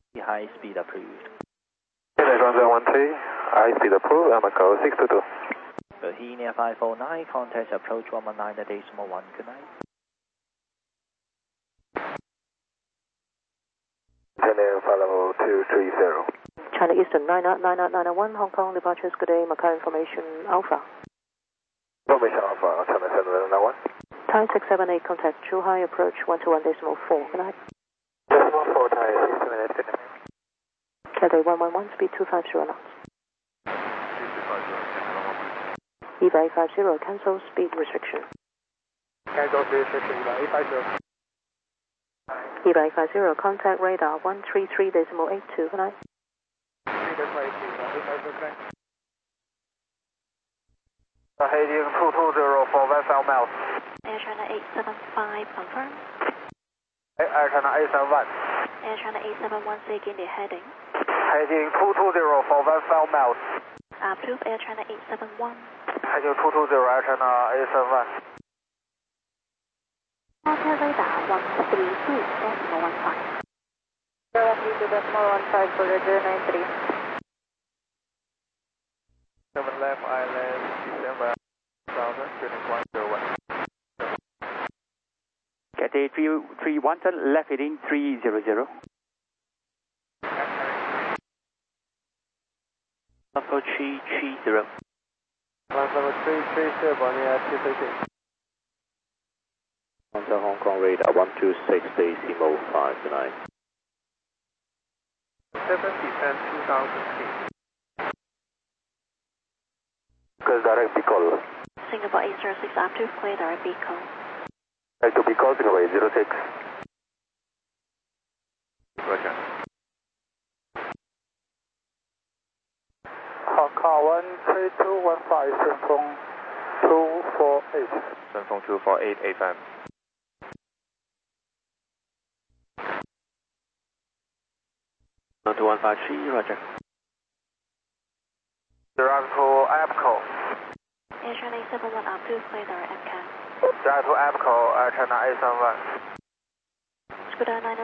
High speed approved. Ground 013, high speed approved, Macau 622. Bohemia 549, contact approach 119.1, good night. Follow 230. China Eastern 98991, Hong Kong departures, good day, Macau information Alpha. Information Alpha, China 791. Thai 678, contact Zhuhai, approach 121.4, good night. Decimal 4, Thai 60 minutes, good night. Cathay 111, speed 250 knots. EVA 850, cancel speed restriction. Cancel speed restriction, EVA 850. EVA 850, contact radar 133.82, good night. Heading 220 for 1,000 miles. Air China 875, confirm. Air China 871. Air China 871, say again the heading. Heading 220 for 1,000 miles. Approved, Air China 871. Heading 220, Air China 871. Contact radar 132.15. 132.15 for Roger 93. 7 left island, December 2021. Cathay 331, left heading 300. Approach 330. 330, Bonnie 236. Honda Hong Kong radar 126.5, good night. 7 descent 2000 feet. Direct Bicol. Singapore 806, approved, clear direct Bicol. Direct to Bicol, Singapore 806. Roger. Hong Kong 13215, Shenzhou 248. Shenzhou 24885. On to 153, roger. Drive to APCO. Air China 871, approved, clear direct MCAS. Drive to APCO, Air China 871. Scuda 90.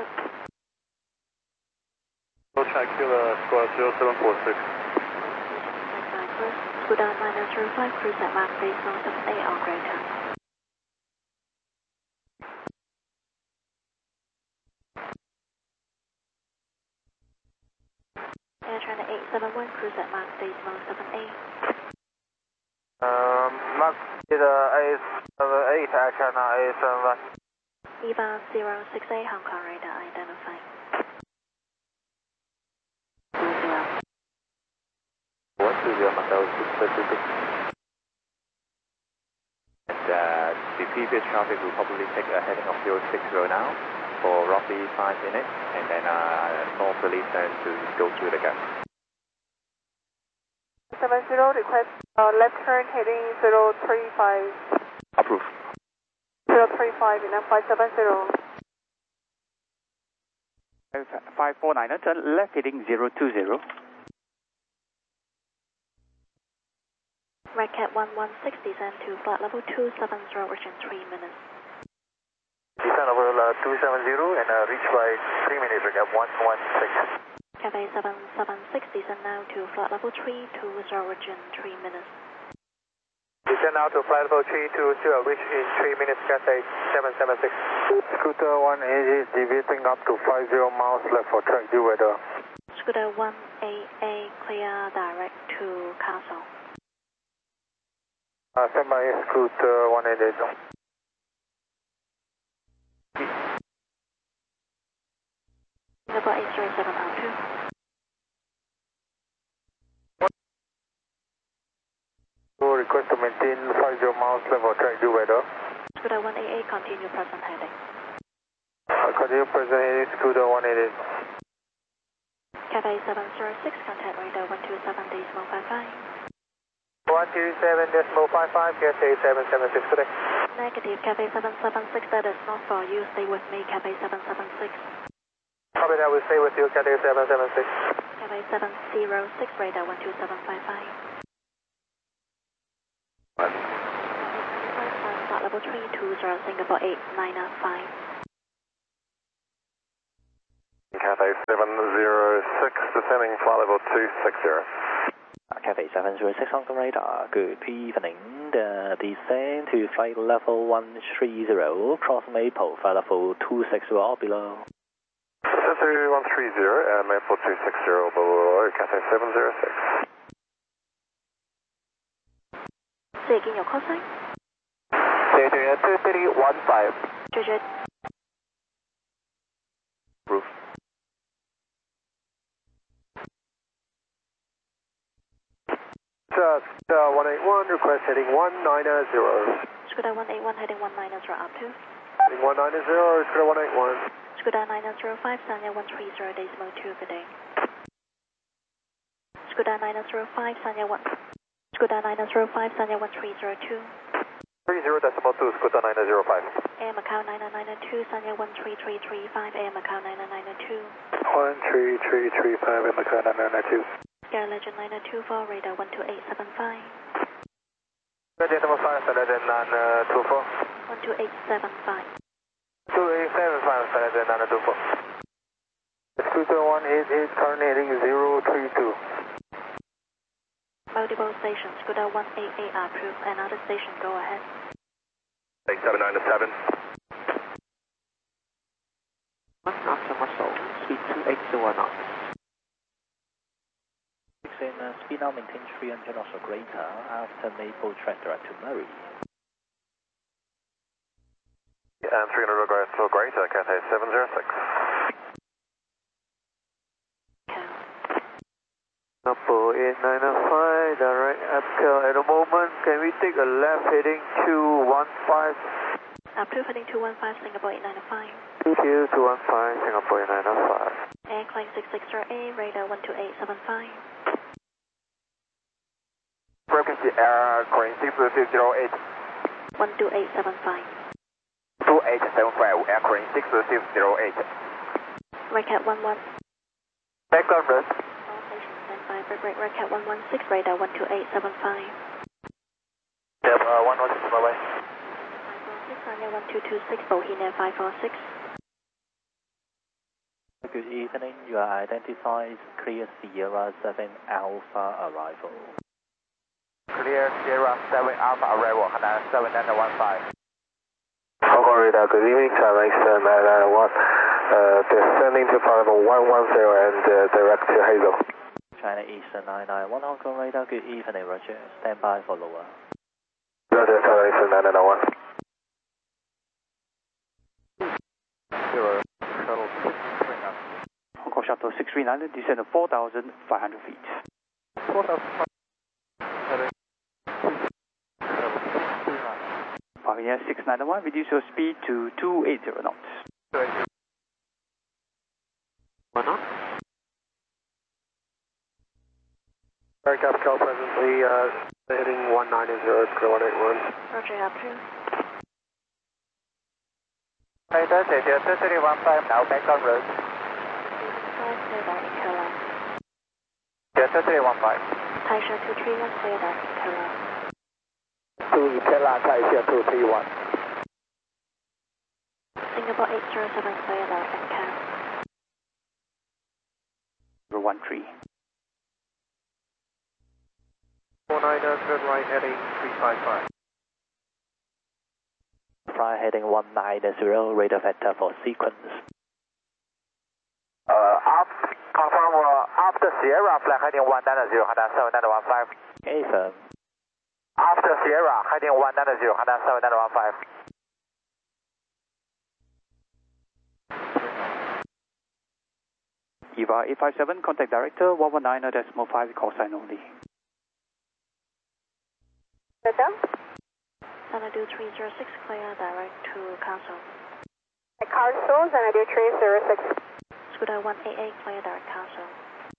Kilo Squad 0746. Scuda 905, cruise at Mark base 178 on Greater. Air China 871, cruise at Mark base 178. Mark 878, Air China 871. EVA 068, Hong Kong radar identified. 120, Macau 632. And the previous traffic will probably take a heading of 060 now for roughly 5 minutes, and then northerly turn to go through the gap. 70, request left turn heading 035. Approve. 035 in 570. 549, turn left heading 020. Red Cat 116, descend to flight level 270, within 3 minutes. Descend over 270 and reach by 3 minutes, Red Cat 116. Cathay 776, descend now to flight level 320, within 3 minutes. Descend now to flight level 320, reach in 3 minutes, Cathay 776. Scooter 180 is deviating up to 50 miles left for track due weather. Scooter 188, clear direct to Castle. Stand by Scooter 188. Singapore 807 out 2. Request to maintain 50 miles left for track due weather. Scooter 188, continue present heading. Continue present heading, Scooter 188. Cathay 706, contact radar 127.55. 127.55, Cathay 776 today. Negative, Cathay 776, that is not for you. Stay with me, Cathay 776. Copy that, we'll stay with you, Cathay 776. Cathay 706, radar 12755. Flight level 320, Singapore 895. Cathay 706, descending flight level 260. Cathay 706 Hong Kong radar, good evening. Descend to flight level 130, cross Maple, flight level 260 or below. 130, Maple 260 below, Cathay 706. Say again your call sign. Say 2315. Roger. Roof. Scoota 181, request heading 190. Scuda 181 heading 190 up to. Heading 190, Scoota 181. Scuda 905, Sanya 130, decimal 2, good day. Scuda 905, Sanya 1. Scuda 905, Sanya 1302. 30 decimal 2, Scoota 905. Air Macau 9992, Sanya 13335, Air Macau 9992. 13335, Air Macau 9992. Air Legend 9924, radar 12875. Legend number 5, Legend 924. 12875. 2875, Legend 924. Scoota 188, current heading 032. Multiple stations, Scuda 188 approved, another station, go ahead. 797. After muscle, speed 280 knots. In speed now maintain 300 knots or greater after Maple track direct to Murray. And 300 or greater, Cathay 706. Number 8905, direct Apcal at the moment. Can we take a left heading 215? Approved heading 215, Singapore 895. Thank you, 215, Singapore 895. Air climb 660A, radar 12875. Frequency Air Crane 60608. 12875. 2875, Air Crane 60608. Redcat 11. Back on rest. All stations standby for break. Redcat 116, radar 12875. Yep, 116, bye-bye. 546, Sanya 1226, Bohemia 546. Good evening, you are identified clear Sierra 7 Alpha arrival. Clear Sierra 7 Alpha arrival, 7915. Hong Kong radar, good evening, China 991. Descending to flight level 110 and direct to Hazel. China Eastern 991 Hong Kong radar, good evening, Roger. Stand by for lower. Roger, China Eastern 991. Shuttle 639. Hong Kong Shuttle 639, descend to 4,500 feet. 4,500. Pioneer 691, reduce your speed to 280 knots. 280. 1 knot. Air Capital presently heading 190, Square 181. Roger, approved. Radar, 3315, now back on road. 5, clear direct Incola. 3315. Taisha 231, clear direct Incola. 2 Incola, Taisha 231. Singapore 807, clear direct Incola. 13. 49, good right heading 355. Fly heading 190, radar vector for sequence. Confirm after Sierra, flight heading 190, 7915. Okay, firm. After Sierra, heading 190, 7915. EVA 857, contact director 119.5, call sign only. Xanadu 306, clear direct to Castle. Castle, Xanadu 306. Scuda 188, clear direct Castle.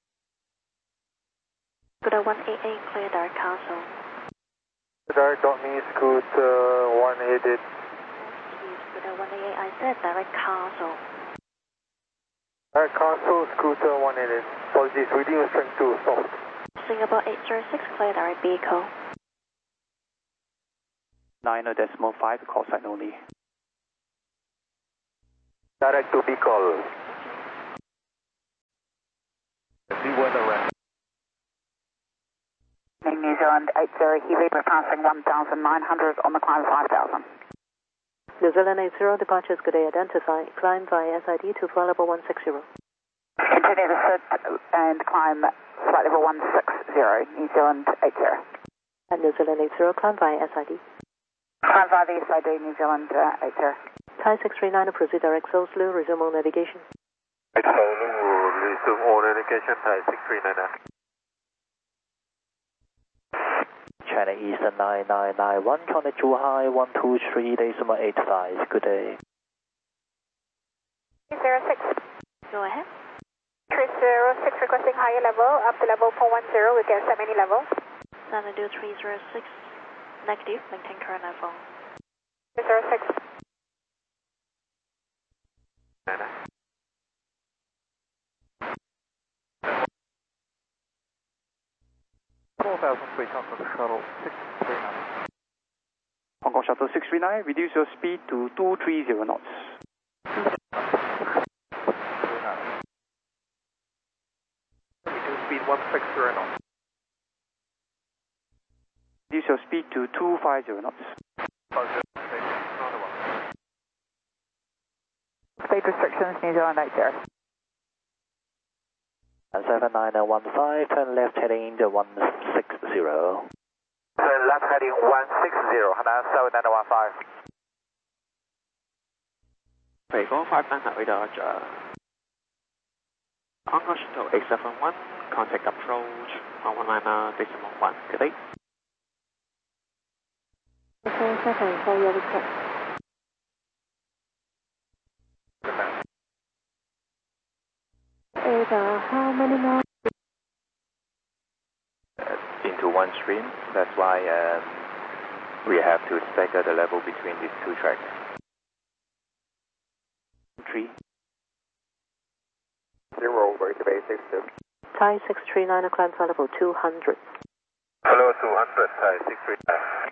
Scuda 188, clear direct Castle. Direct got me, Scoot 188. Scuda 188, I said direct Castle. Direct Castle, Scooter 188. Apologies, reading strength 2, soft. Singapore 806, clear direct Beagle. 90.5, call sign only. Direct to Beagle. New weather rest. New Zealand 80 Heavy, we're passing 1,900 on the climb 5,000. New Zealand 80, departures good day, identify, climb via SID to flight level 160. Continue to sit and climb flight level 160, New Zealand 80. And New Zealand 80, climb via SID. Climb via the SID, New Zealand 80. Thai 639, proceed direct Zulu, resume all navigation. Zulu, resume all navigation, Thai 639. China Eastern 9991, contact Zhuhai 123.85, good day. 06. Go ahead. 306 requesting higher level, up to level 410, we get 70 level. Xanadu 306, negative, maintain current level. 306. 4,000 feet on the shuttle 639. Hong Kong Shuttle 639, reduce your speed to 230 knots. Reduce speed 160 knots. Reduce your speed to 250 knots. Speed restrictions, New Zealand 80. 79015, turn left heading into 160. Turn left heading 160, Hana 79015. Vehicle 590 Dodge. Hong Kong Shuttle 871, contact approach 119.1, good day. Okay, second, for your request. How many more? Into one stream, that's why we have to stagger the level between these two tracks. 3. 0, very basic. Thai 639, climb flight level 200. Hello, 200, Thai 639.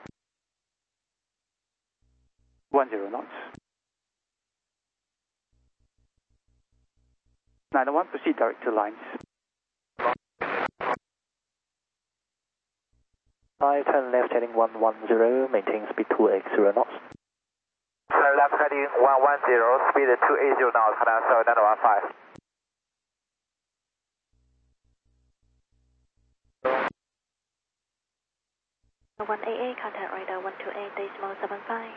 10 knots. 901, proceed direct to lines. 5, turn left heading 110, maintain speed 280 knots. Turn left heading 110, speed 280 knots, Hana 79015. 188, contact radar 128.75.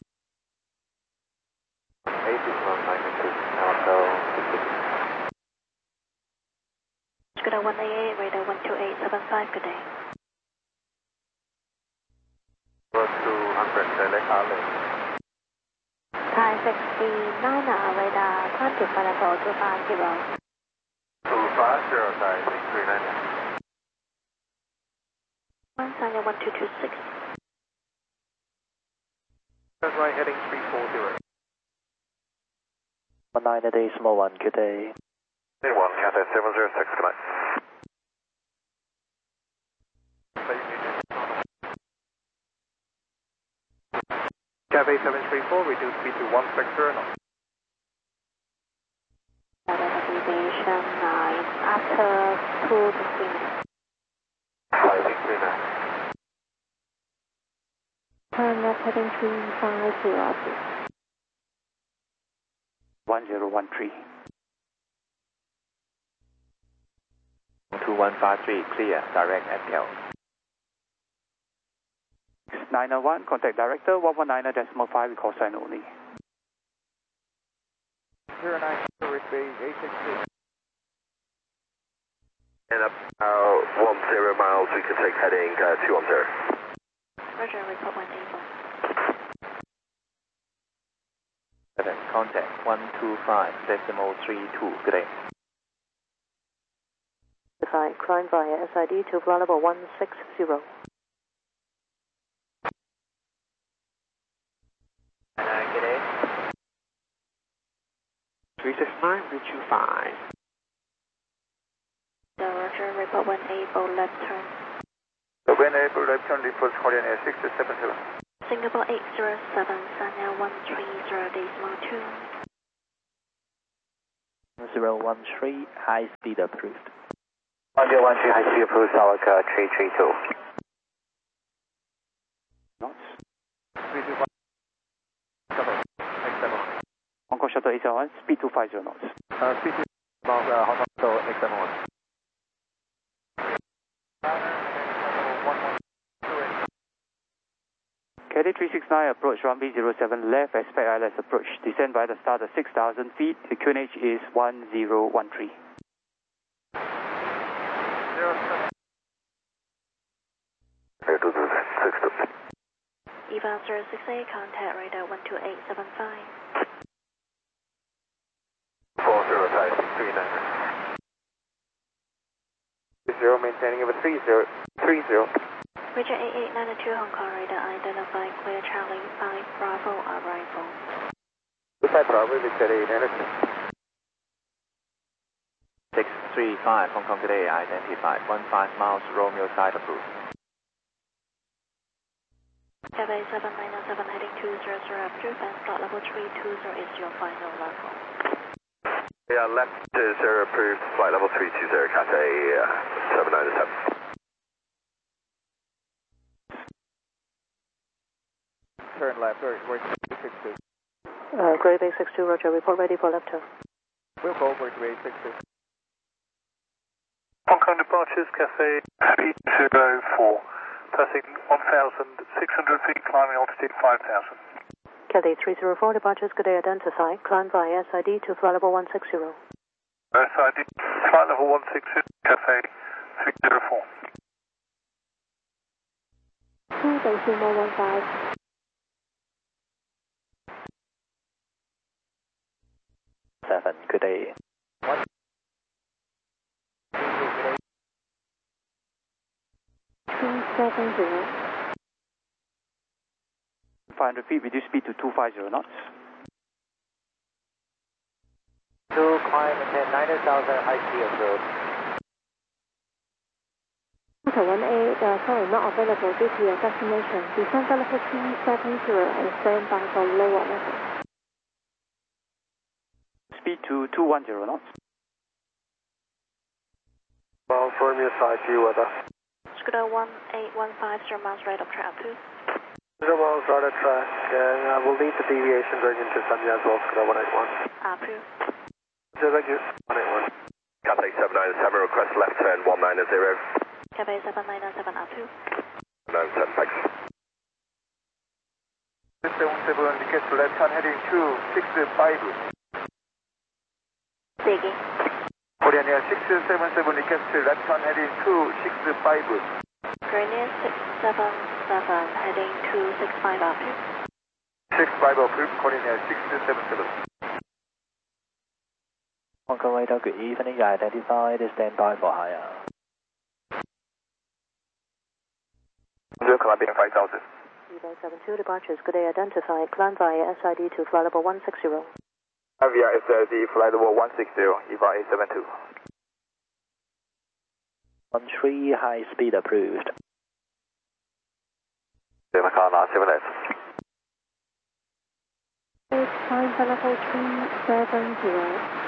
8 Good day, 188, radar 128.75, good day. 200, select Harley. Thai 639, radar, climb to flight level 250. 250, Thai 639. 1226. Turn right heading 340. 19.1, good day. 1, Cathay 706, good night. Cathay 734, reduce speed to 160 knots. Navigation 9, after 2 to 3 minutes. 569. Turn left heading 350. 1013. 2153, clear, direct NPL. 901, contact director 119.5, we call sign only. 09, base 862. And about 10 miles, we can take heading 210. Roger, report 181. Contact 125.32, good day. Climb via SID to flight level 160. Good day. 369, reach you 5. Roger, report 180, left turn. When able, left turn, report Korean Air 677. Singapore 807, Sanya 130.2. 013, high speed approved. 1013 high speed approved, South 332. Knots. 325. Hong Kong Shuttle 871, speed 250 knots. Speed 2 about Hong Kong Shuttle 871. Caddy 369 approach runway 07 left, expect ILS approach. Descend by the start at 6,000 feet. The QNH is 1013. EVA 068, contact radar 12875. 0, maintaining over 30. Richard 8892 Hong Kong radar, identify clear Charlie 5 Bravo arrival. 5 Bravo, Richard 8892. 635 Hong Kong today, identified 15 miles Romeo side approved. Cathay 7997 heading 200 approved and slot level 320 is your final level. Yeah, left 0 approved, flight level 320, Cathay 7997. Turn left, we're 62. Grade Bay 62, roger, report ready for left turn. We'll go for grade 62. Hong Kong departures, Cathay 304, passing 1,600 feet, climbing altitude 5,000. Cathay 304, departures, good day, identify, climb via SID to flight level 160. SID, flight level 160, Cathay 304. 2.115. 7, good day. 270. 500 feet, reduce speed to 250 knots. 2, climb and 90,000 high speed approved. Delta 18, sorry, not available due to your destination. Descend level 370 and stand by for lower level. Speed to 210 knots. Miles Romeo side, G weather. Scooter 1815, 0 miles right of track approved. 0 miles right of track, and we'll leave the deviation going into Sanya as well, Scooter 181. Approved. Thank you. 181. Cathay 797, request left turn 190. Cathay 797 approved. 97, thanks. 677, request left turn heading 265. Digging. Korean Air 677, request left turn heading 265. Grenier 677 heading 265 approved. 65 approved, Korean Air 677. Hong Kong radar, good evening, identified, stand by for higher. 0 Columbia 5000. EVA 72, departures, good day, identify, climb via SID to flight level 160. Via SID, flight level 160, EVA 872. 13 high speed approved. Macau 7 left. Climb for level 370.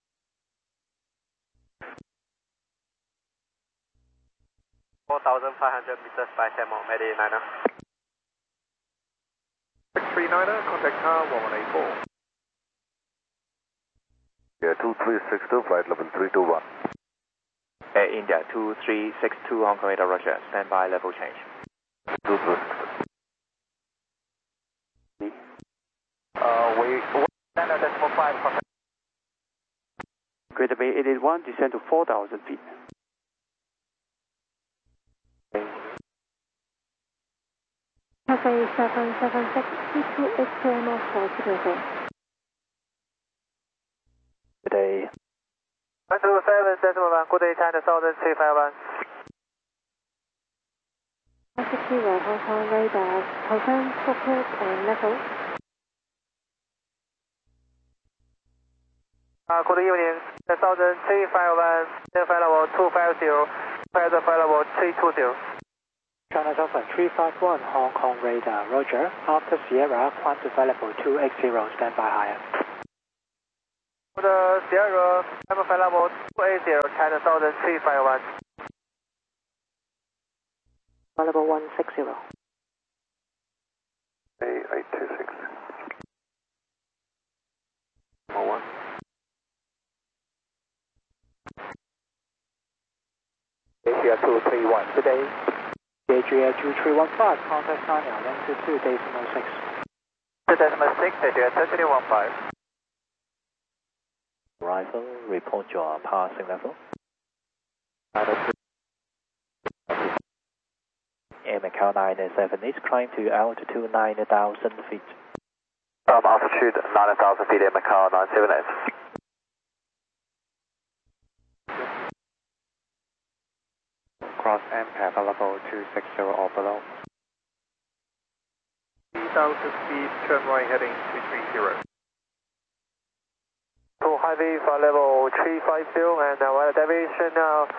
4,500 meters by Samuel, Mayday 9er. 639er, contact car 1184. Yeah, 2362, flight level 321. Air India 2362 Hong Kong radar, roger. Stand by, level change. 2362. We 1.5 contact. Greater Bay 881, descend to 4,000 feet. Cathay 776, speed 280 knots for Chicago. Good day. 127, good day, China Southern 351. 160 Hong Kong radar, confirm focus and level. Good evening, Southern 351, flight level 250, flight level 320. China Southern 351 Hong Kong radar, roger. After Sierra, climb to flight level 280, stand by higher. The Sierra, I'm flight level 280, China Southern 351. Flight level 160. A826. 1. Asia 231, good day. Asia 2315, contact China 122.6. 2.6, Asia 3315. Arrival, report your passing level. Air Macau 97 is climb to altitude 9,000 feet. Altitude 9,000 feet, Air Macau 978. Cross MPAP level 260 or below. 3,000 feet, turn right heading 230. To Highway flight level 350 and weather deviation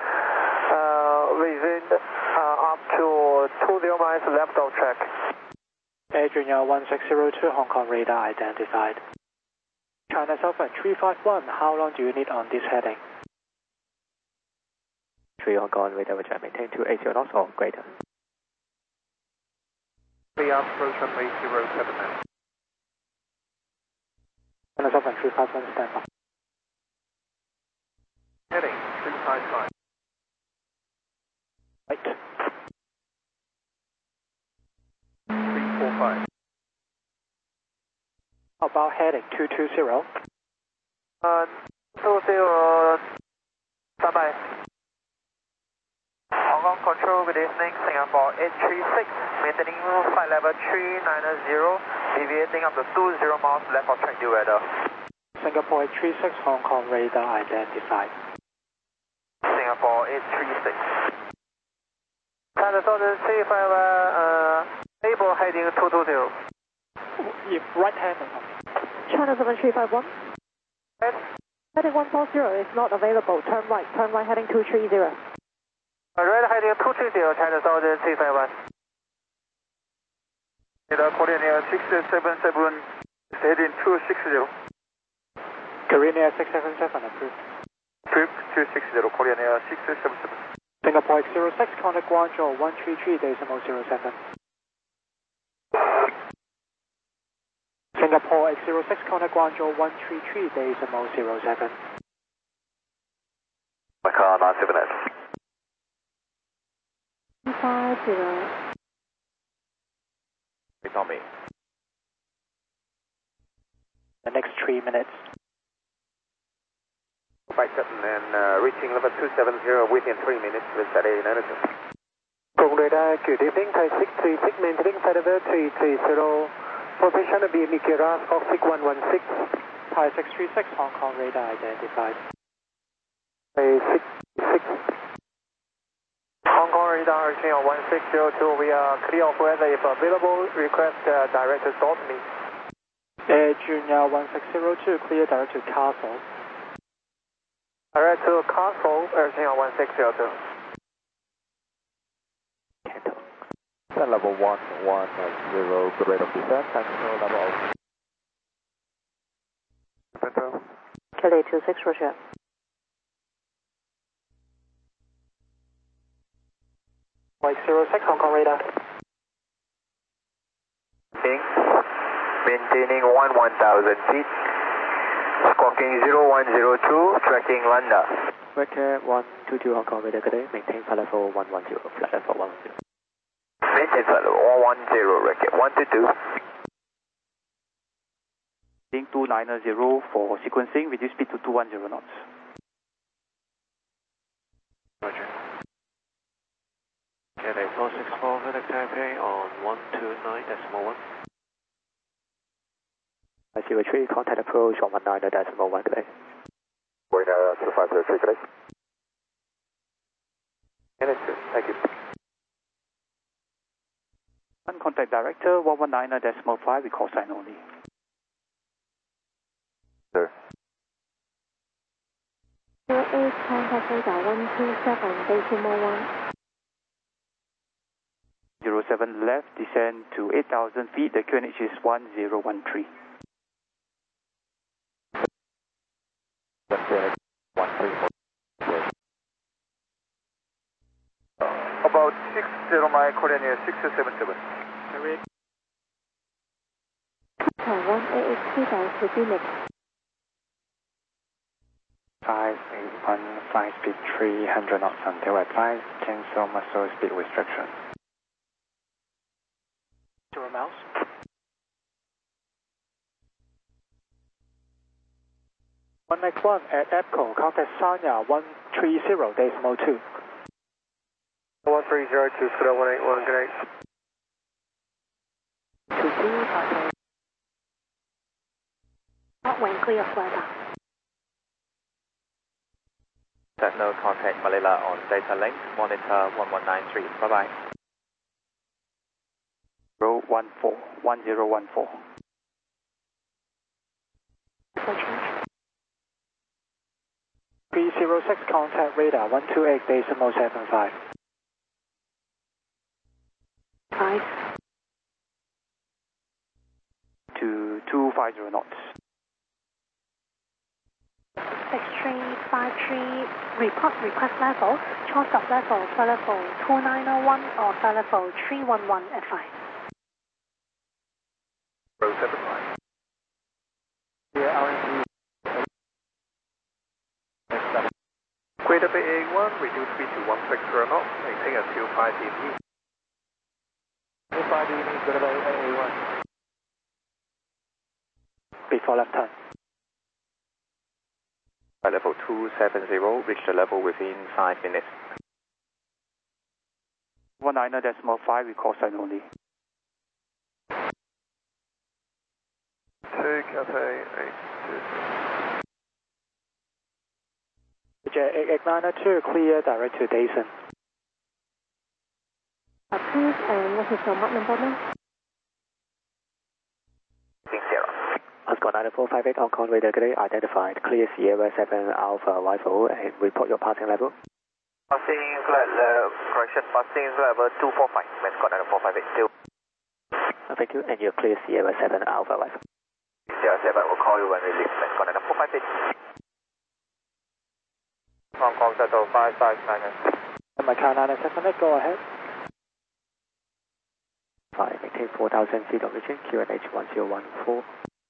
within up to 20 miles left of track. Adrian 1602, Hong Kong radar identified. China Southern 351, how long do you need on this heading? 3 Hong Kong radar which I maintain 280 knots or greater. 3 approach runway 07 now. China Southern 351, stand by. Heading 355. Right. 345. How about heading 220? 20, stand by. Hong Kong Control, good evening, Singapore 836, maintaining flight level 390, deviating up to 20 miles left of track due weather. Singapore 836, Hong Kong radar identified. Singapore 836. China Southern 351, able heading 220. Right handing. China 7351. Yes. Heading 140 is not available. Turn right heading 230. Right heading 230, China Southern 351. Korean Air 677 is heading 260. Korean Air 677 approved. Approved 260, Korean Air 677. Singapore X06, contact Guangzhou 133.07. Singapore X06, contact Guangzhou 133.07. Macau 978. 50. It's on me. The next 3 minutes. 57 and reaching level 270 within 3 minutes with Saturday 92. Hong radar, good evening, Thai 636, maintaining flight level 330, position BME Kira, Foxtrot 116. Thai 636, Hong Kong radar identified. Thai 636. Hong Kong radar, reaching on 1602, we are clear of weather. If available, request direct to start me. Air Junior 1602, clear direct to Castle. Direct to Castle, reaching on 1602. Level 110, good rate of descent, control level of. Kelly 26, Roger. X06, Hong Kong radar. Maintaining 1000 feet. Squawking 0102, tracking Landa. Record 122 Hong Kong radar, good day, maintain flight level 110, flight level 110. Maintain flight level 110, record 122. Heading 290 for sequencing, reduce speed to 210 knots. Roger. KLA 464, Vedic Taipei on 129.1. I see retreat, contact approach on 19.1, good day. Going 2503, good day. Thank you. Contact director 119.5, we call sign only. Sir. 08, contact radar 127, decimal 1. 07 left, descend to 8,000 feet, the QNH is 1013. About 60 mile, Korean Air 677. 188 to Phoenix. 581, flight speed 300 knots until advised, cancel muscle speed restriction. 0 miles. X1 at EPCO, contact Sanya 130.2. 130 to 181, good night. 22, Hot wind clear of weather. Sentinel contact Manila on data link, monitor 1193. Bye-bye. 1014. 306 contact radar 128.75. 5. To 250 knots. 6353, report request level, choice of level, flight level 2901 or flight level 311 at 5. 075. Yeah, RNG. Greater Bay A1, reduce speed to 160 knots, maintain until 5 dB. 5 dB, Greater Bay A1. Before left turn. Flight level 270, reach the level within 5 minutes. 19.5, we call sign only. 2 Cathay 8. Jet 8892, clear direct to Dason. Approved, and what is your mark number now? Oscar 9458, Hong Kong radar grid identified. Clear Sierra 7 Alpha arrival and report your passing level. Passing level 245, Mascot 9458. Thank you, and you're clear Sierra 7 Alpha arrival. Sierra 7 will call you when released, Mascot 9458. Hong Kong Settle 559. Macau 978, go ahead. 5, maintain 4000 feet of region, QNH 1014.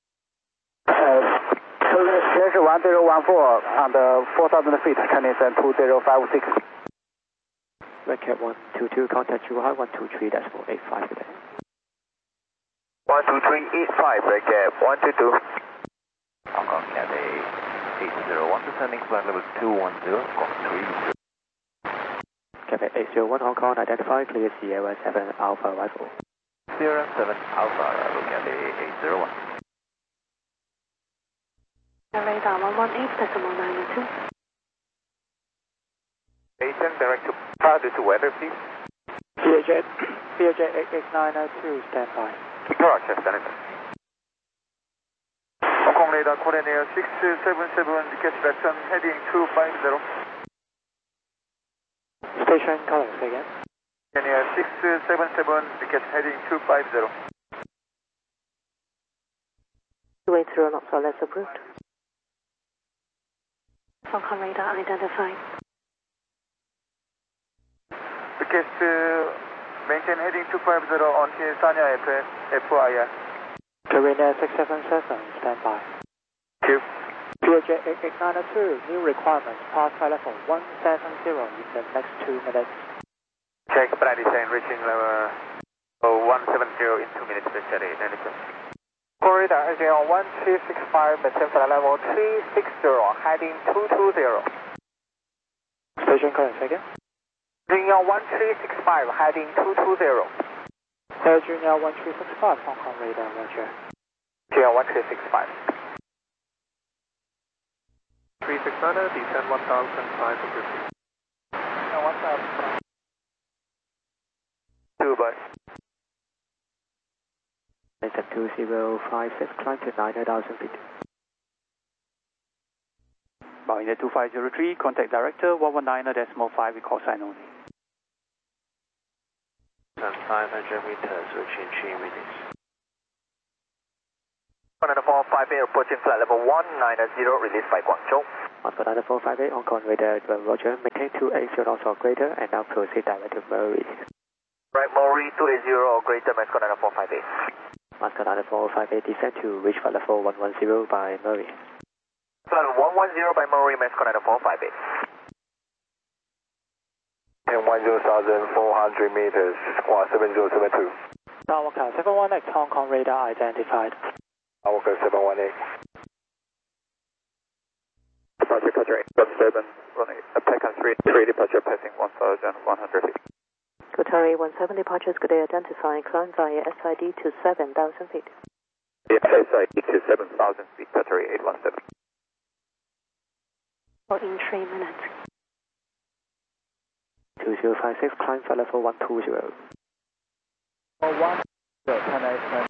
There's 1014 on the 4,000 feet, Canadian 2056. Red 122, contact Zhuhai 123.85 today. 12385, Red Cap 122. Hong Kong Cathay 801, descending flight level 210, Squawk 30. Cathay 801, Hong Kong identified. Clear Sierra 7 Alpha arrival. Sierra 7 Alpha arrival, Cathay 801. Radar 118.902. Station direct to Prado to weather, please. CAJ 8892, stand by. Roger, Senator. Hong Kong radar, Korean Air 677, request return heading 250. Station colors again. Korean Air 677, request heading 250. 280 knots or less approved. Hong Kong radar identified. Request maintain heading 250 on Sanya FIR. Korean Air 677, stand by. Q. CAJ 8892, new requirements, pass flight level 170 in the next 2 minutes. Check Brad descent reaching level 170 in 2 minutes, Charlie, Corridor again on 1365, maintain flight level 360, heading 220. Station colors again. Junior 1365, heading 220. Air Junior 1365, Hong Kong radar, roger. Junior 1365. 369, descend 1,500 feet. 1,000. 2 by. Descent 2056, climb to 9,000 feet. Marina 2503, contact director 119.5, we call sign only. 500 meters, reaching 3 minutes. 19458, approaching flight level 190, released by Guangzhou. Moscow 9458, Hong Kong radar, Roger, maintain 280 knots or greater, and now proceed direct to Murray. Right, Murray 280 or greater, Moscow 9458. Moscow 9458, descend to reach flight level 110 by Murray. Flight level 110 by Murray, Moscow 9458. And 10,400 meters, squawk 7072. Skywalker 71X, Hong Kong radar identified. Skywalker 71X. Departure 817, running attack on 3 departure passing 1,100 feet. Qatari 17 departures, good day, identifying climb via SID to 7,000 feet. Yeah, SID to 7,000 feet, Qatari 817. Or in 3 minutes. 2056, climb flight level 120. 1, 10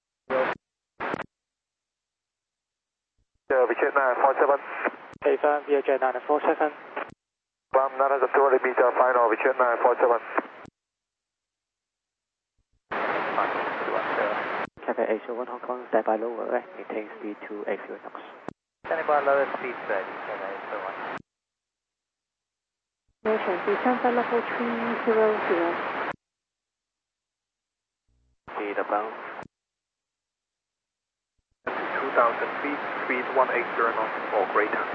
Vietjet 947. Confirm, Vietjet 947. Climb 920 meter final, Vietjet 947. Cathay 801 Hong Kong, stand by lower, maintain speed 280 knots. Standing by lower speed, sir, Cathay 801. Motion, descend flight level 300. Speed about 2,000 feet, speed 180 knots or greater.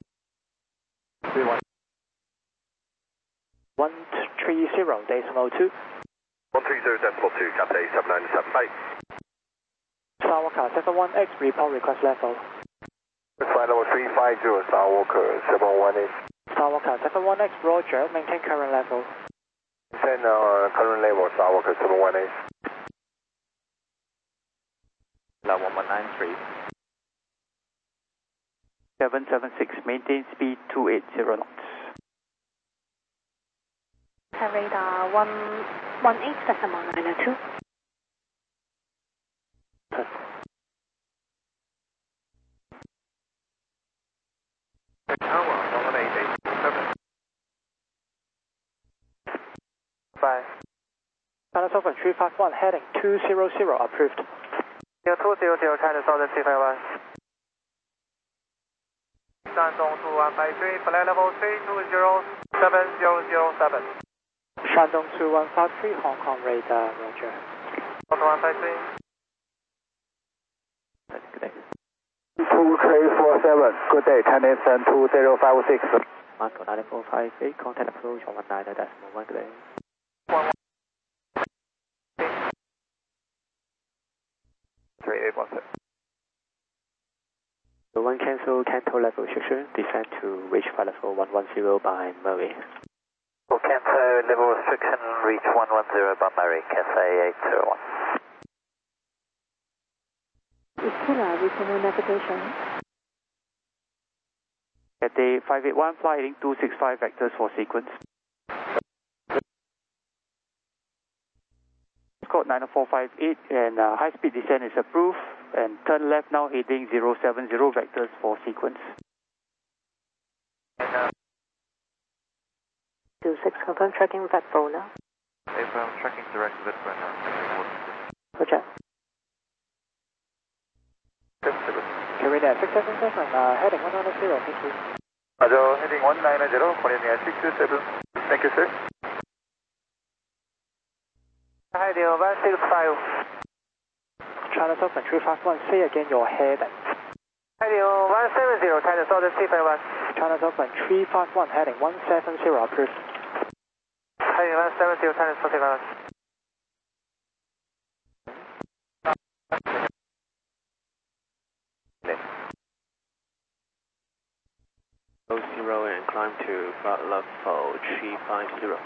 130.2. 130.2, Cathay 7978. Skywalker 71X, report request level. Flight level 350, Skywalker 718. Skywalker 71X, Roger, maintain current level. Send current level, Skywalker 718. Level 1193. 776, maintain speed 280 knots. Radar 118.992. Tower 11887. Bye. China Southern 351, heading 200, approved. 200, China Southern 351. 山东2153, flight level 3207007. Shandong 2153, Hong Kong radar, Roger. 2153. Good day. 2347, good day, Tennyson 2056. Moscow 9458, contact approach 119.1, good day. 3817. The one cancel Canto level restriction, descend to reach flight level 110 by Murray. Canto level restriction, reach 110 by Murray, Cathay 801. Istila, regional navigation. Cathay 581, fly heading 265 vectors for sequence. Code 90458 and high speed descent is approved and turn left now heading 070 vectors for sequence. 26, confirm tracking VET4 now. Confirm tracking direct with now. Roger. Carina 677, heading 190, thank you. Roger, heading 190, Korean 627. Thank you, sir. Heading 165. China Southern 351, say again your heading. Heading 170, China Southern 351. China Southern 351, heading 170, approved. Heading 170, China Southern 351. Zero and climb to flight level 350.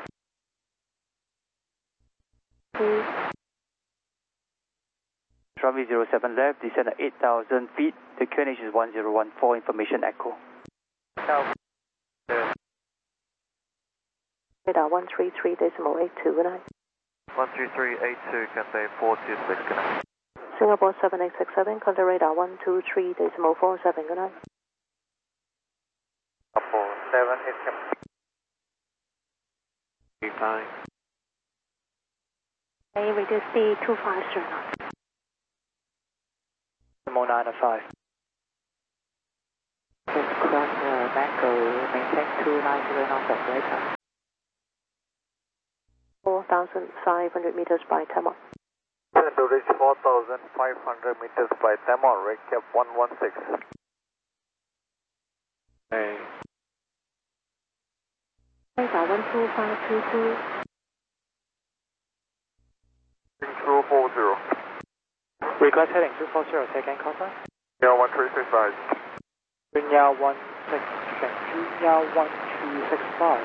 Runway 07 left, descend at 8,000 feet. The QNH is 1014, information echo. Radar 133.82, good night. 13382, Cathay 426, good night. Singapore 7867, contact radar 123.47, good night. 4787. 35. Reduce speed 250 knots. 905. Request Mango, maintain 290 knots operator. 4,500 meters by Tamar. Descend to reach 4,500 meters by Tamar, recap 116. Hey. Radar 12522. Control 40. Request heading 240, take in contact. Yeah, 1365. Junior 1365.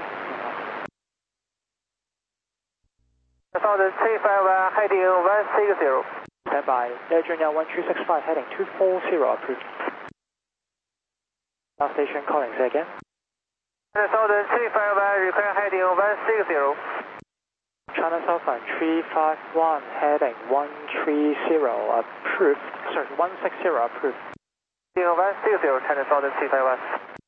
Southern 351 heading 160. Stand by. Air Junior 1365 heading 240 approved. Last station calling, say again. Southern 351 request heading 160. China Southern 351 heading 130 approved. Sorry, 160 approved. 160, China Southern 351.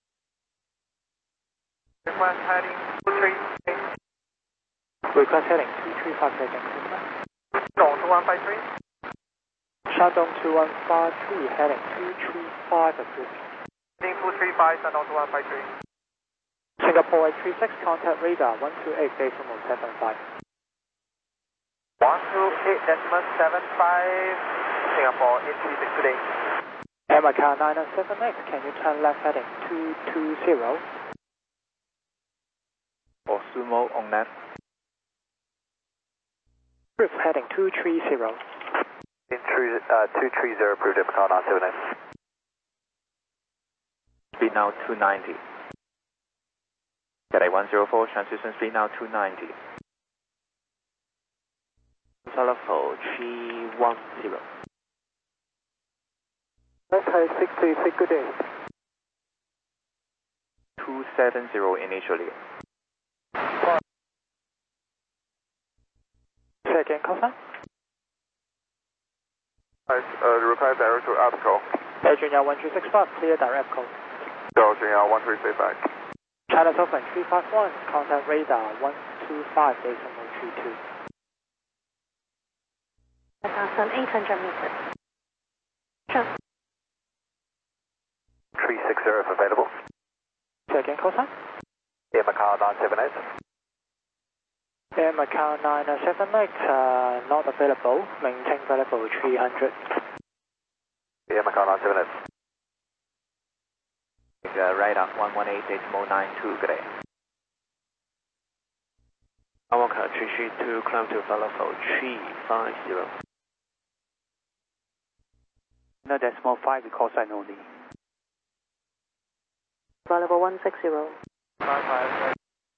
Request heading 238. Request heading 235 taken. Dong 2153. Shandong 2153 heading 235 approved. Heading 235, Shandong 2153. Singapore 836 contact radar 128.75. 128.75. Singapore 836 today. America 978, can you turn left heading 220? Or Sumo on left. Approved heading 230. 230 approved at Macau 978. Speed now 290. Cathay 104, transition speed now 290. Telephone 310. Okay, 66, good day. 270 initially. Say again, contact. Request direct to Apco. Air Junior 1365, clear direct call. Go Junior 1335. China Southern 351, contact radar 125.32. 1,800 meters. Sure. 360 if available. Say again, contact. Air Macau 978. Air Macau 978, not available. Maintain available 300. Air Macau 978. Radar 118.92, good day. Awaka 332, climb to Falafel 350. No decimal 5, because I know the. Available 160. 55.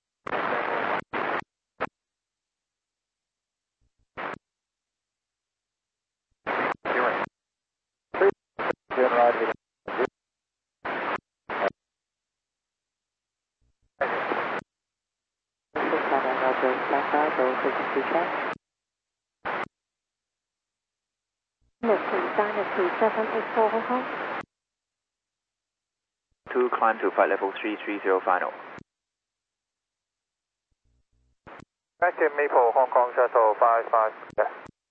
China 3784 Hong Kong. 2 climb to flight level 330 final. Active Maple Hong Kong Shuttle 55. Yeah.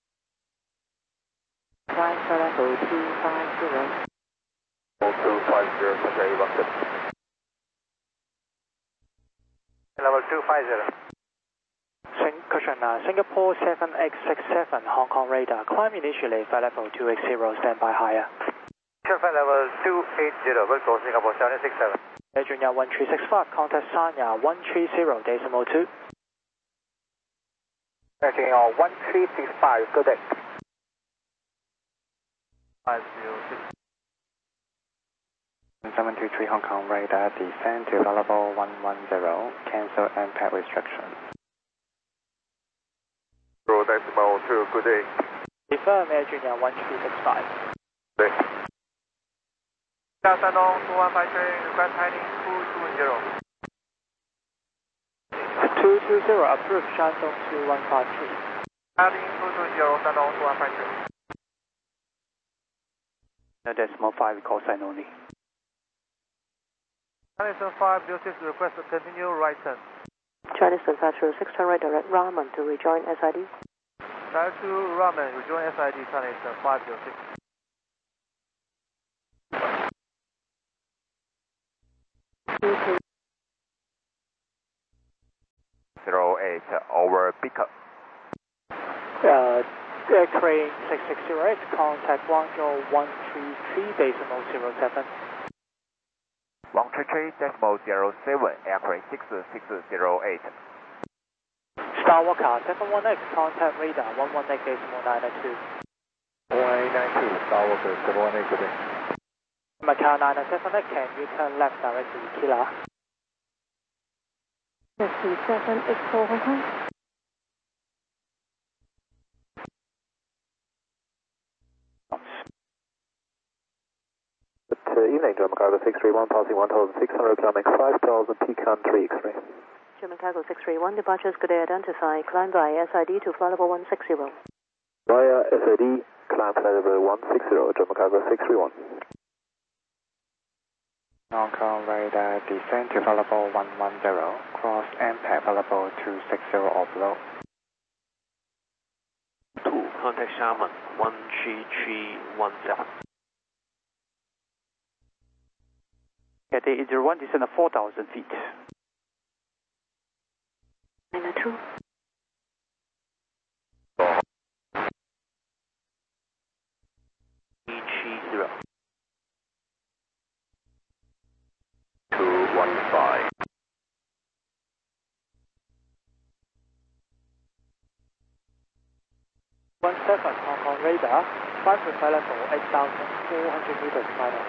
Climb for level 250. 250, Cathay 16. Level 250. Singapore 7867, Hong Kong radar. Climb initially, flight level 280, stand by higher. Flight level 280, vertical Singapore 767. Air Junior 1365, contact Sanya 130.2. Checking on 1365, good day. 506. 723 Hong Kong radar, descend to level 110, cancel impact restriction. Decimal 2, good day. Confirm Air Junior 1365. Good day. Shandong 2153, request heading 220. 220, approved, Shandong 2153. Heading 220, Shandong 2153. No decimal 5, because I know the. Chinese 506, request to continue right turn. Chinese Central 6 turn right direct Raman to rejoin SID. Direct to Raman, rejoin SID, Chinese 506. 08 over Beaker. Crane 6608, contact Guangzhou 133.07. 133.07, aircraft 6608. Starwalker 71X, contact radar 118.992. 192, Starwalker 71X, good day. Macau 907X, can you turn left directly to Kila? 57X4 Hong Kong. Evening, German Cargo 631, passing 1,600, climbing 5,000, pecan 3 X-ray. German Cargo 631, departures good day identify, climb by SID to flight level 160. Via SID, climb flight level 160, German Cargo 631. Hong Kong radar, descend to flight level 110, cross MPAC flight level 260 or below. 2, contact Xiamen 13317. Cathay 801, descend at 4,000 feet. 92. EG0. 215. Hong Kong radar, 5 to flight level 8,400 meters final.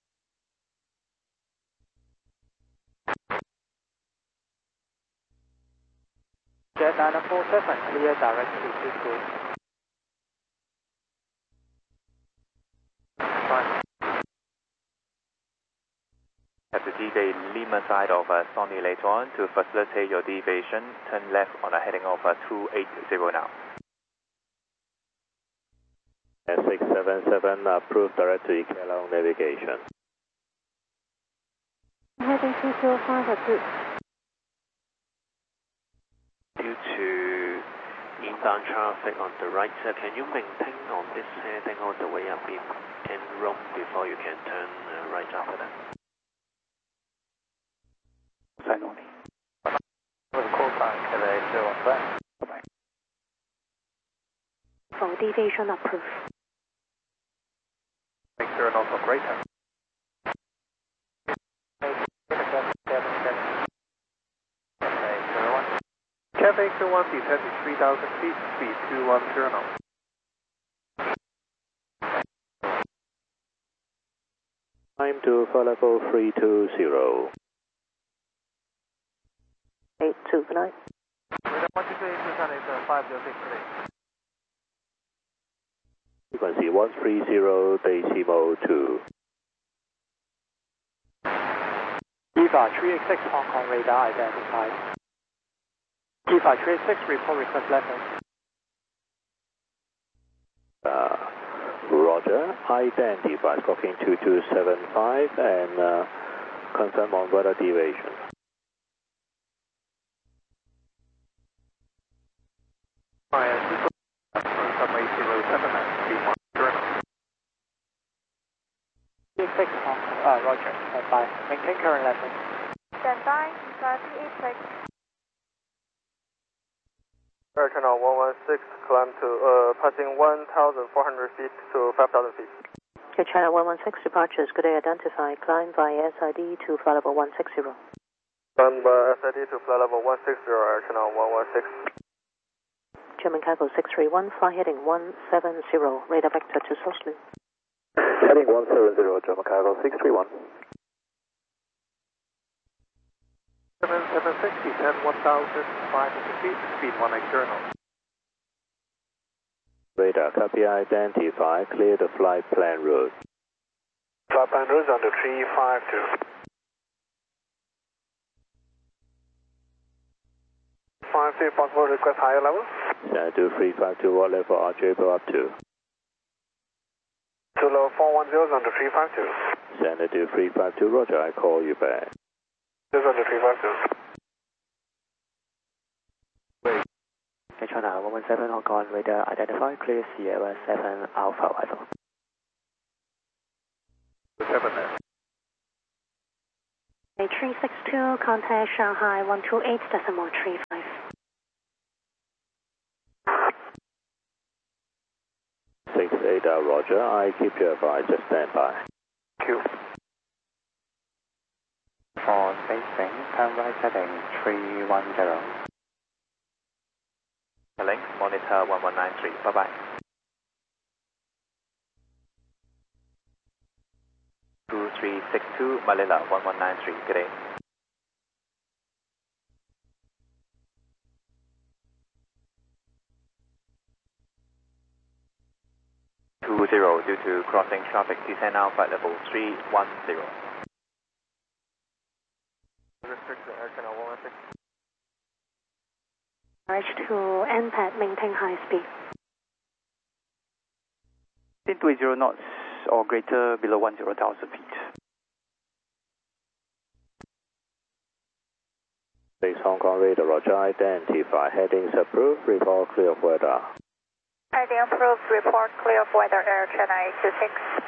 Jet 947, clear direct to Cisco. Have the D-Day Lima side of Sony later on to facilitate your deviation. Turn left on a heading of 280 now. 677, approved direct to Ikelong navigation. Heading 205 approved. Due to inbound traffic on the right, can you maintain on this heading all the way up in Rome before you can turn right after that? Sign only. With call sign, Cathay 215. Bye-bye. For deviation approved. Make sure not operator. Cathay 2-1, descend to 3,000 feet, speed 210 knots. Time to flight level 320. 829. Radar 128 is 506 today. Frequency 130.2. EVA 386 Hong Kong radar identified. EVA 386 report request letter. Roger, identify Scorpion 2275 and confirm on weather deviation. Fire 807 speed 386 Hong Kong, Roger, standby. Maintain current level. Standby, EVA 386. Air Channel 116, climb to passing 1,400 feet to 5,000 feet. Air Channel 116, departures good day identify, climb via SID to flight level 160. Climb by SID to flight level 160, Air Channel 116. German Cargo 631, fly heading 170, radar vector to Southly. Heading 170, German Cargo 631. 776, descend 1,500 feet, speed 180 knots. Radar copy identify, clear the flight plan route. Flight plan route under 352. 52, possible request higher level. Send to 352, what level are you able up to? To level 410 under 352. Send it to 352, Roger, I call you back. This is under 352. China 117 Hong Kong radar identified, clear Sierra 7 Alpha arrival. 7 there. 362, contact Shanghai 128.35. radar, roger. I keep you advised. Just stand by. Q. For spacing, turn right heading 310. Link, monitor 1193. Bye-bye. 2362, Manila 1193. Good day. Due to crossing traffic, descend now flight level 310. Restrict the air channel 116. Approach to NPAD, maintain high speed. 20 knots or greater below 10,000 feet. Base Hong Kong radar, roger. Identify. Headings approved. Report clear of weather. Heading approved. Report clear of weather. Air China 826.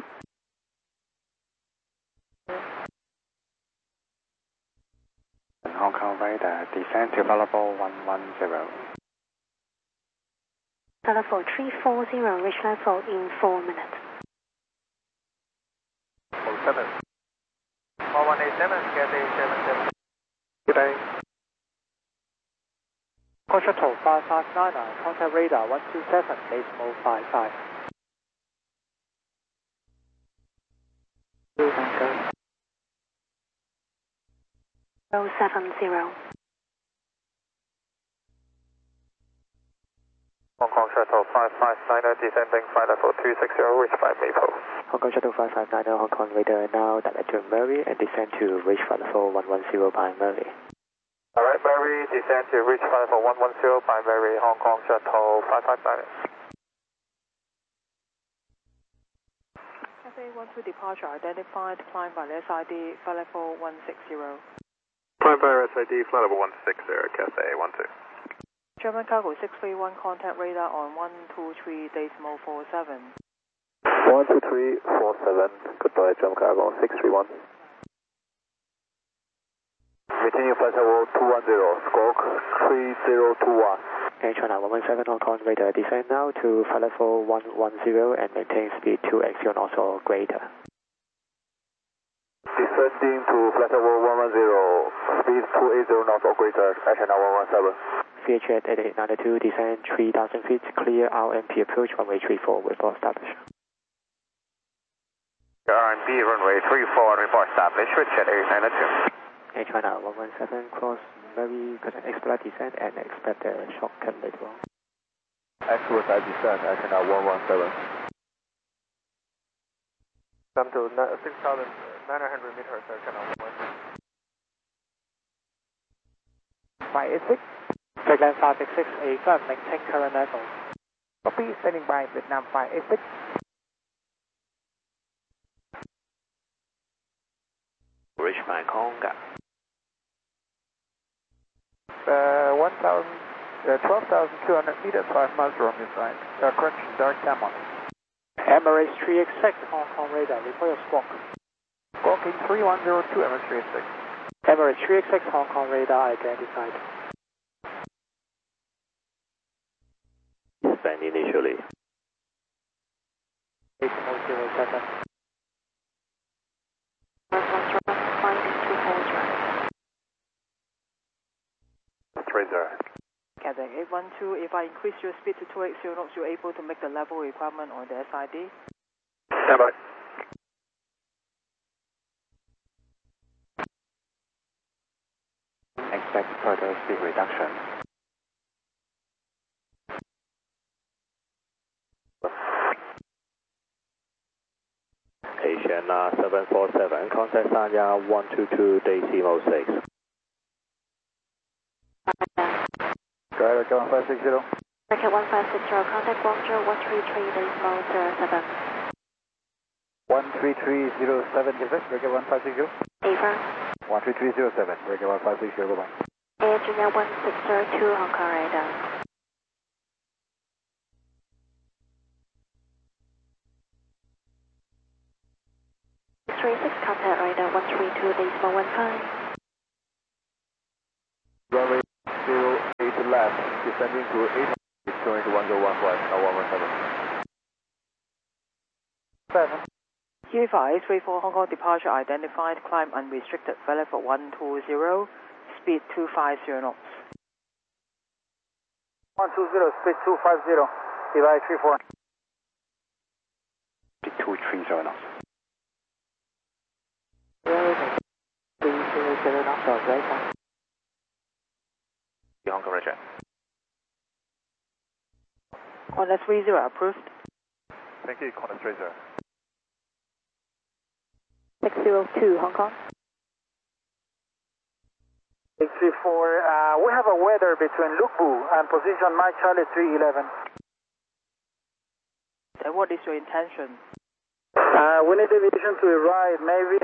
Hong Kong radar, descend to level 110. Level 340, reach level in 4 minutes. 07. 1187, Cathay 77. Good day. Call shuttle 5599, contact radar 127, decimal 55. Tango. 070. Hong Kong Shuttle 5590, descending flight level 260, reach by Maple. Hong Kong Shuttle 5590, Hong Kong radar now direct to Murray and descend to reach flight level 110 by Murray. Alright, Murray, descend to reach flight level 110 by Murray, Hong Kong Shuttle 5590. Cathay 12 departure identified, climb by SID, flight level 160. Climb by SID, flight level 160, Cathay 12. German cargo 631, contact radar on 123 decimal 47. 12347, goodbye, German cargo 631. Continue flight level 210, squawk 3021. Air China 117, Hong Kong radar, descend now to flight level 110 and maintain speed 2x knots or greater. Descending to flight level 110, speed 280 knots or greater, Air China 117. VHF 8892, descend 3,000 feet, clear RMP approach, runway 34, report established. RMP, runway 34, report established, Richard 8892. Air China 117, cross very good expedite descent and expect a shortcut later on. Expedite descent, Air China 117. Come to 6,900 meters, Air China 117. 586. Flightline 566, affirm, maintain current level. Copy, standing by, Vietnam 586. Reach by Conga. 12,200 meters, 5 miles from your side. Crunch, direct Tamon. Emirates 386, Hong Kong radar, report your squawk. Squawking 3102, Emirates 386. Emirates 386, Hong Kong radar identified. Stand initially. 8007. Cathay 812, if I increase your speed to 280 knots, you're able to make the level requirement on the SID? Stand by. Expect further speed reduction. Asian 747, contact Sanya 122 decimal 6. Driver 1560. Rocket 1560, contact Guangzhou 133 decimal 07. 13307, is this? Rocket 1560. Affirm. 13307, Rocket 1560, goodbye. Air Junior 1602, Hong Kong radar. Contact radar 132 decimal 15. Runway 08 left, descending to 8, going to 1015, now 117. 7. Q5 34 Hong Kong departure identified, climb unrestricted, flight level 120, speed 250 knots. 120, speed 250, divide 34. Speed 230 knots. 300 knots or greater. Hong Kong Roger. Qantas 30 approved. Thank you, Qantas 30. 602 Hong Kong. 634, we have a weather between Lukbu and position Mike Charlie 311. Then what is your intention? We need aviation to the right, maybe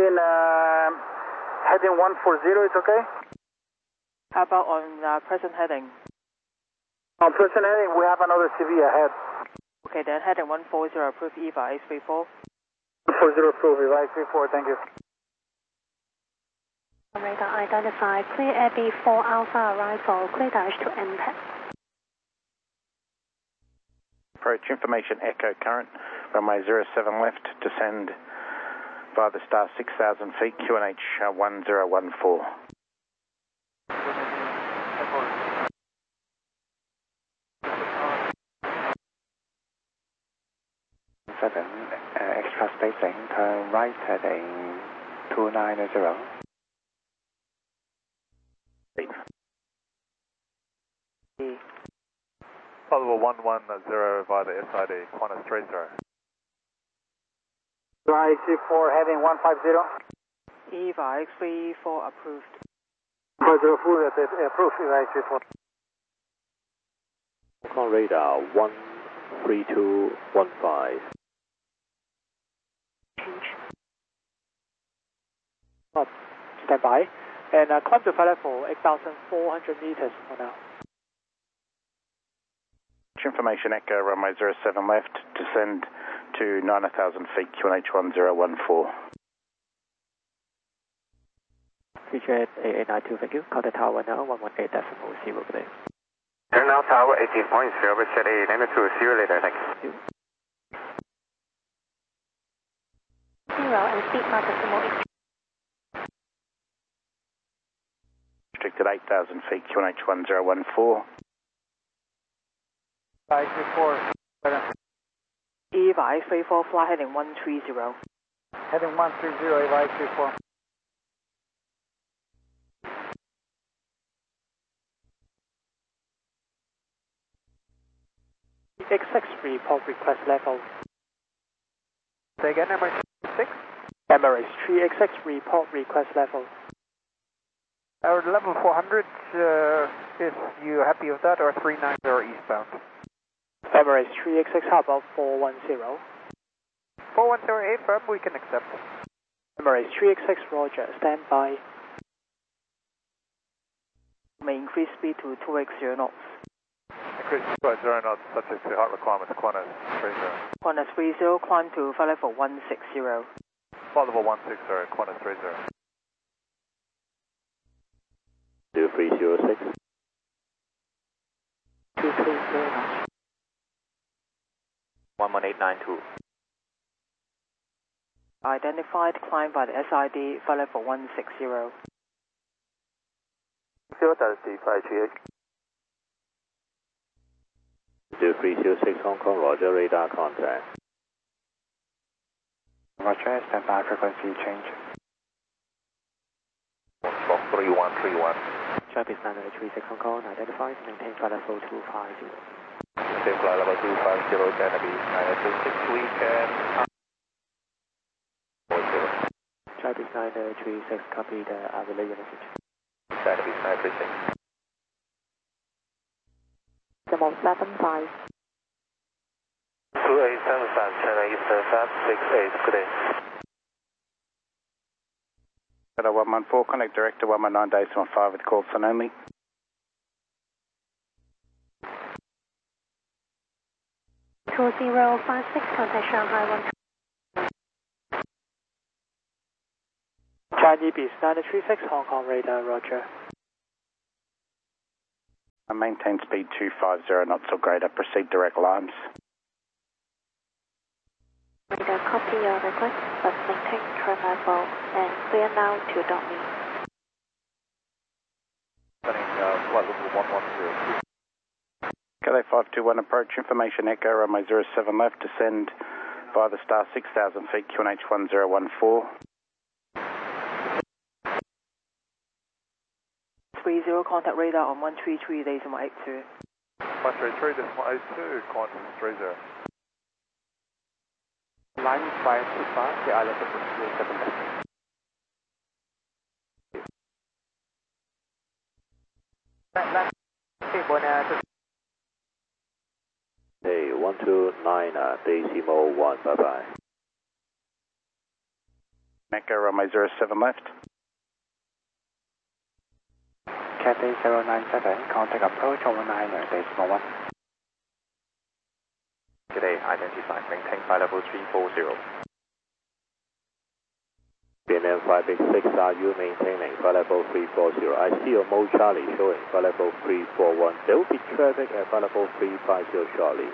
heading 140, it's okay? How about on present heading? On present heading, we have another CV ahead. Okay, then heading 140 approved, EVA 834. 140 approved, EVA 834, thank you. Radar identified, clear Abbey 4 Alpha arrival, clear dash to impact. Approach information echo current, runway 07 left, descend via the star 6,000 feet, QNH 1014. 7, extra spacing, turn right heading 290. Follow 110 via the SID, Qantas 30. Right, C4 heading 150. EVA 834 approved. 150 approved, EVA 834. Hong Kong radar 13215. Stand by. And climb to flight level 8,400 meters for now. Information echo, runway 07 left, descend to 9,000 feet, QNH 1014. Feature 8892, thank you. Contact Tower now, 118.0, good day. Turn now Tower 18.0, set 892, see you later, thank you. 0 and speed mark decimal. Restricted 8,000 feet, QNH 1014. 534. EVA 834, fly heading 130. Heading 130, EVA 834. X6 report request level. Say again, Emirates 6? Emirates 3XX report request level. Our level 400, if you're happy with that, or 390 eastbound. Emirates 3XX, how about 410? 410 firm, we can accept. Emirates 3XX, roger, stand by. May increase speed to 280 knots. Increase 280 knots, subject to height requirements, Qantas 30. Qantas 30, climb to flight level 160. Flight level 160, Qantas 30. 2306. 230. 11892. Identified, climb by the SID, flight level 160. 2306 Hong Kong, roger, radar contact. Roger, stand by, frequency change. 3131. Traffic 936 Hong Kong, identified, maintain flight level 250. Same flight level 250, gonna be 936, we can... 40. Traffic 936, copy the relay message. Gonna be 936. Demo 75. 2873, China Eastern 568, good day. Shadow 114, connect direct to 119.5 with call sign only. Two 2056, contact Shanghai 1. Chinese Beast 936 Hong Kong radar, roger. Maintain speed 250 knots or greater, proceed direct lines. Radar copy your request, but maintain current level and clear now to me. Flight level 110. Cathay 521 approach, information echo, runway 07 left, descend via the star 6,000 feet, QNH 1014. 30, contact radar on 133.82. 133.82, contact 30. Line 525, the island of 07 left. Hey, 129 decimal 1, bye bye. Echo, runway 07 left. Cathay 097, contact approach 119 decimal 1. Today, identified, maintain flight level 340. PNM 586, are you maintaining flight level 340? I see your mode Charlie showing flight level 341. There will be traffic at flight level 350 Charlie.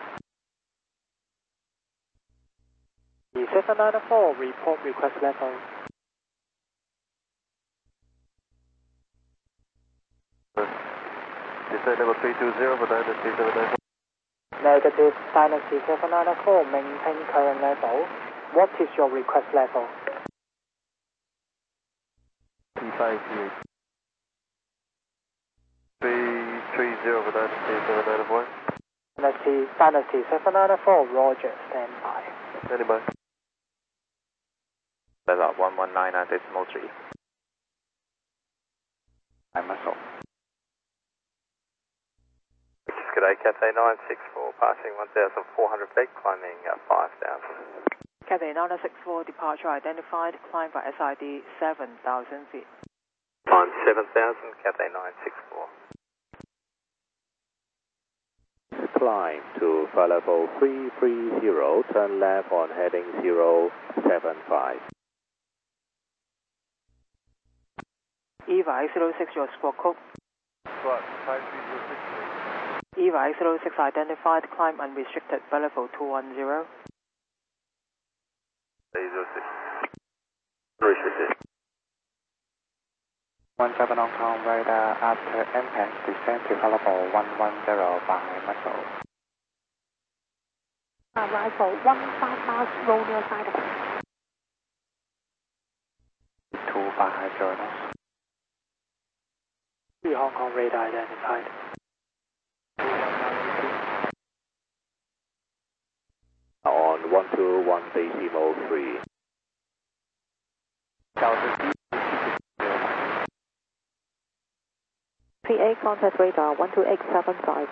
The 794, report request level. Descend level 320 for Dynasty 794. Negative, Dynasty 794, maintain current level. What is your request level? P58. 330 for Dynasty 794. Dynasty 794, roger, stand by. Standing by. Level 119 decimal 3. I muscle. G'day, Cathay 964, passing 1,400 feet, climbing 5,000. Cathay 964, departure identified, climb by SID 7,000 feet. Climb 7,000, Cathay 964. Climb to flight level 330, turn left on heading 075. EVA X06, your squawk code. Right, 5306. EVA X06 identified, climb unrestricted, flight level 210. 306. Unrestricted. 17 Hong Kong radar after impact, descend to level 110 by muscle. Arrival 15 miles, roll near side of 250 knots. 3 Hong Kong radar identified. On 121 decimal 3. PA contact radar 12875.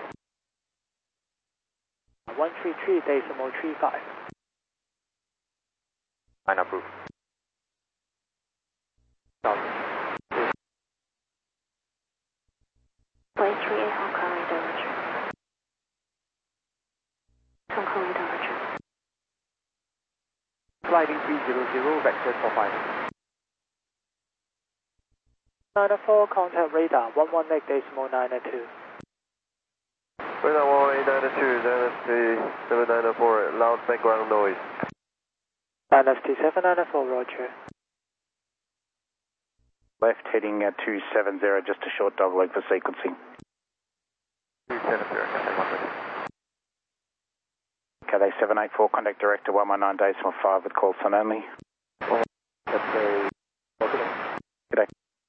133 decimal 35. Line approved. Play 38 Hong Kong radar, roger. Hong Kong radar, roger. Sliding 300, vector profile. 94, contact radar 118 decimal 902. Radar 11892, Dynasty 794, loud background noise. Dynasty 794, roger. Left heading 270, just a short dog leg for sequencing. 270, Cathay 1 Cathay 784, contact director 119 decimal 5 with call sign only. Cathay. G'day.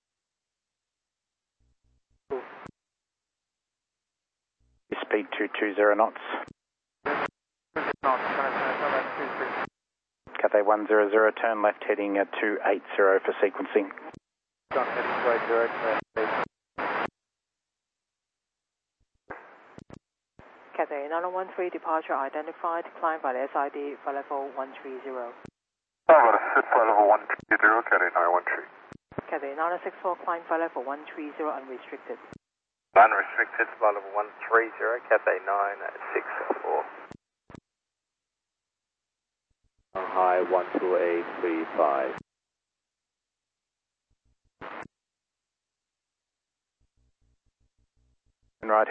Speed 220 knots. Cathay 100, turn left heading 280 for sequencing. Cathay 913, departure identified, climb by the SID, flight level 130. I've got a sit flight level 130, Cathay 913. Cathay 964, climb flight level 130, unrestricted. Unrestricted, flight level 130, Cathay 964. Shanghai 12835.